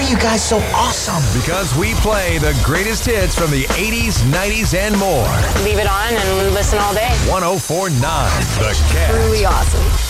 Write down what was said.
are you guys so awesome? Because we play the greatest hits from the 80s, 90s, and more. Leave it on and listen all day. 104.9 The Cat. Truly awesome.